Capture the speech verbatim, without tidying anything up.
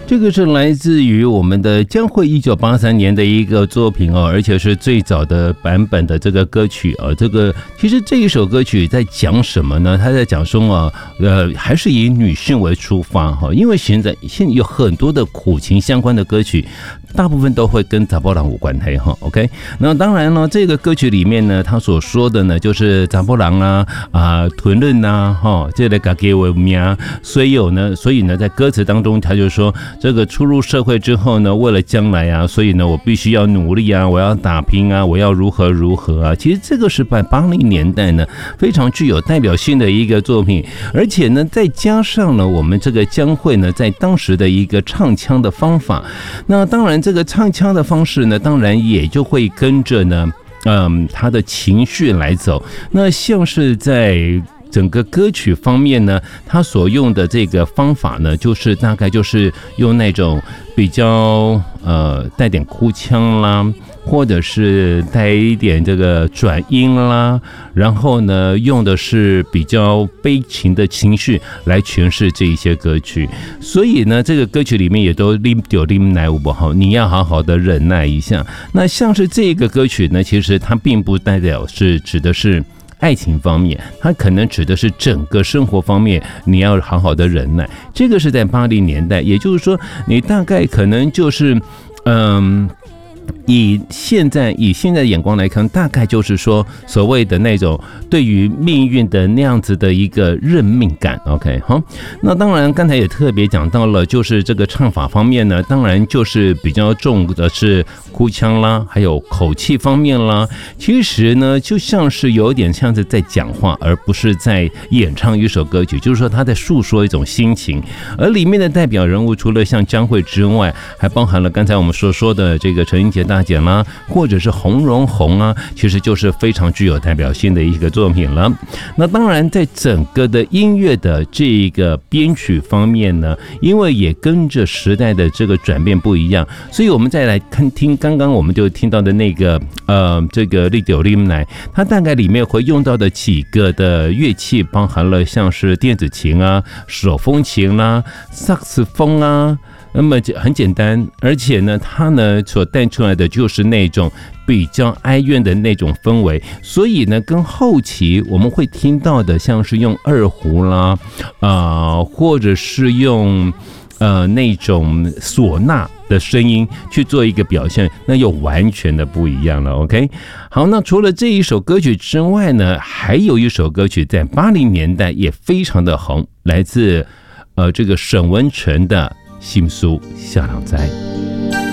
这个是来自于我们的江蕙一九八三年的一个作品哦，而且是最早的版本的这个歌曲啊。这个其实这一首歌曲在讲什么呢？他在讲说啊，呃，还是以女性为出发哈，因为现在现在有很多的苦情相关的歌曲，大部分都会跟查甫人有关系哈。OK， 那当然呢，这个歌曲里面呢，他所说的呢，就是查甫人啊啊，吞论呐哈，这个家己为命，所以有呢，所以呢，在歌词当中，他就说。这个出入社会之后呢，为了将来啊，所以呢，我必须要努力啊，我要打拼啊，我要如何如何啊。其实这个是在八零年代呢非常具有代表性的一个作品，而且呢，再加上了我们这个江蕙呢，在当时的一个唱腔的方法，那当然这个唱腔的方式呢，当然也就会跟着呢，嗯，他的情绪来走。那像是在整个歌曲方面呢，他所用的这个方法呢，就是大概就是用那种比较呃带点哭腔啦，或者是带一点这个转音啦，然后呢用的是比较悲情的情绪来诠释这一些歌曲。所以呢，这个歌曲里面也都拎丢拎来不好，你要好好的忍耐一下。那像是这个歌曲呢，其实它并不代表是指的是爱情方面，它可能指的是整个生活方面，你要好好的忍耐。这个是在八零年代，也就是说，你大概可能就是，嗯。以现在以现在的眼光来看，大概就是说所谓的那种对于命运的那样子的一个认命感。 OK， 好，那当然刚才也特别讲到了，就是这个唱法方面呢，当然就是比较重的是哭腔啦，还有口气方面啦。其实呢，就像是有点像是在讲话，而不是在演唱一首歌曲，就是说他在诉说一种心情。而里面的代表人物除了像江蕙之外，还包含了刚才我们所说的这个陈英杰大姐啦，或者是洪荣宏啊，其实就是非常具有代表性的一个作品了。那当然，在整个的音乐的这个编曲方面呢，因为也跟着时代的这个转变不一样，所以我们再来看听刚刚我们就听到的那个呃这个利丢林来，它大概里面会用到的几个的乐器，包含了像是电子琴啊、手风琴啦、啊、萨克斯风啊。那么很简单，而且呢，它呢所带出来的就是那种比较哀怨的那种氛围，所以呢，跟后期我们会听到的，像是用二胡啦，啊、呃，或者是用呃那种唢呐的声音去做一个表现，那又完全的不一样了。OK， 好，那除了这一首歌曲之外呢，还有一首歌曲在八零年代也非常的红，来自呃这个沈文程的。心事下人知。